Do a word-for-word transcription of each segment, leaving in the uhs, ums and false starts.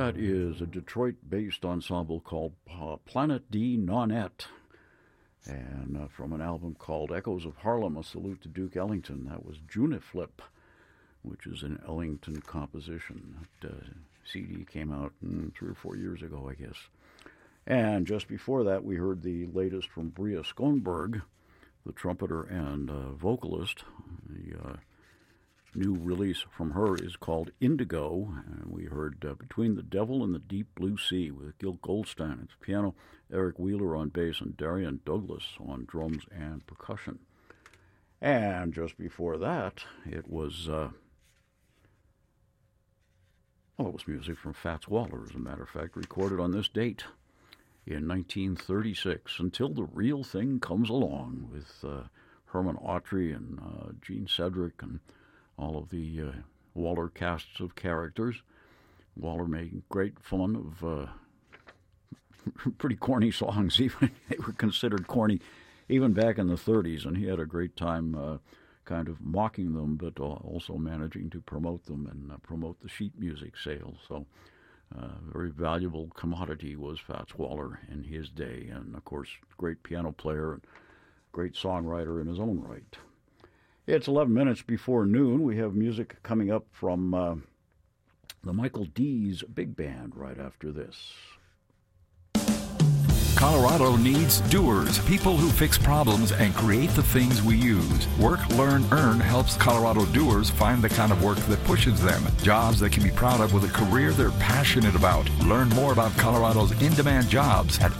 That is a Detroit-based ensemble called uh, Planet D Nonette, and uh, from an album called Echoes of Harlem, a salute to Duke Ellington. That was Juniflip, which is an Ellington composition. That uh, C D came out mm, three or four years ago, I guess. And just before that, we heard the latest from Bria Skånberg, the trumpeter and uh, vocalist. The uh, new release from her is called Indigo, and we heard uh, Between the Devil and the Deep Blue Sea with Gil Goldstein at the piano, Eric Wheeler on bass, and Darian Douglas on drums and percussion. And just before that, it was, uh, well, it was music from Fats Waller, as a matter of fact, recorded on this date in nineteen thirty-six, Until the Real Thing Comes Along, with uh, Herman Autry and uh, Gene Cedric and all of the uh, Waller casts of characters. Waller made great fun of uh, pretty corny songs. Even they were considered corny even back in the thirties, and he had a great time uh, kind of mocking them, but also managing to promote them and uh, promote the sheet music sales. So a uh, very valuable commodity was Fats Waller in his day, and of course, great piano player and great songwriter in his own right. It's eleven minutes before noon. We have music coming up from uh, the Michael Dees Big Band right after this. Colorado needs doers, people who fix problems and create the things we use. Work, Learn, Earn helps Colorado doers find the kind of work that pushes them. Jobs they can be proud of with a career they're passionate about. Learn more about Colorado's in-demand jobs at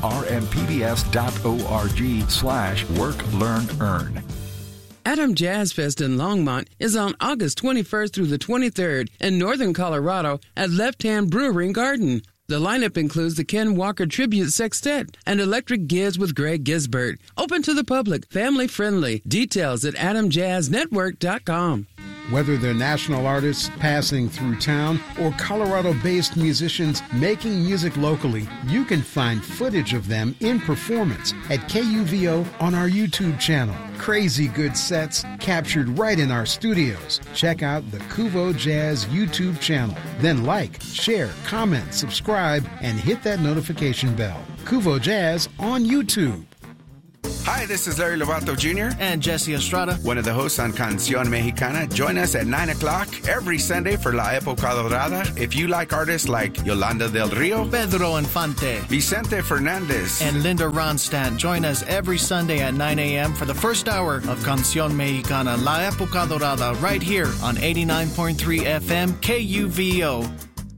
rmpbs.org slash work, learn, earn. Adam Jazz Fest in Longmont is on August twenty-first through the twenty-third in northern Colorado at Left Hand Brewery and Garden. The lineup includes the Ken Walker Tribute Sextet and Electric Giz with Greg Gisbert. Open to the public, family friendly. Details at adam jazz network dot com. Whether they're national artists passing through town or Colorado-based musicians making music locally, you can find footage of them in performance at K U V O on our YouTube channel. Crazy good sets captured right in our studios. Check out the Kuvo Jazz YouTube channel. Then like, share, comment, subscribe, and hit that notification bell. Kuvo Jazz on YouTube. Hi, this is Larry Lovato Junior and Jesse Estrada, one of the hosts on Canción Mexicana. Join us at nine o'clock every Sunday for La Época Dorada. If you like artists like Yolanda del Rio, Pedro Infante, Vicente Fernandez, and Linda Ronstadt, join us every Sunday at nine a.m. for the first hour of Canción Mexicana, La Época Dorada, right here on eighty-nine point three F M K U V O.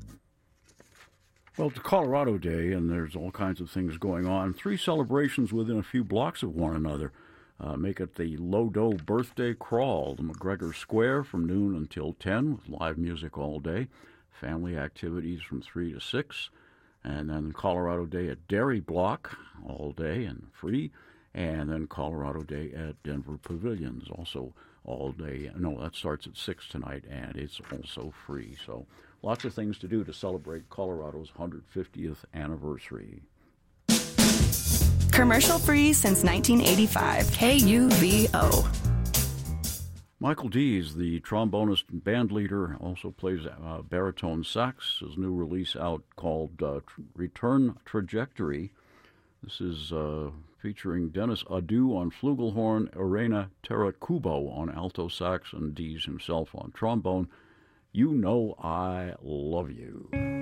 Well, it's Colorado Day, and there's all kinds of things going on. Three celebrations within a few blocks of one another. Uh, make it the Lodo Birthday Crawl, the McGregor Square from noon until ten, with live music all day. Family activities from three to six. And then Colorado Day at Dairy Block all day and free. And then Colorado Day at Denver Pavilions, also all day. No, that starts at six tonight, and it's also free. So lots of things to do to celebrate Colorado's one hundred fiftieth anniversary. Commercial free since nineteen eighty-five. K U V O. Michael Dees, the trombonist and band leader, also plays uh, baritone sax. His new release out called uh, Return Trajectory. This is uh, featuring Dennis Adu on flugelhorn, Irena Terakubo on alto sax, and Dees himself on trombone. You Know I Love You.